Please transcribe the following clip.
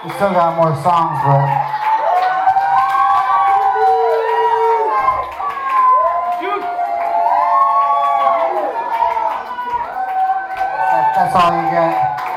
We still got more songs, but that's all you get.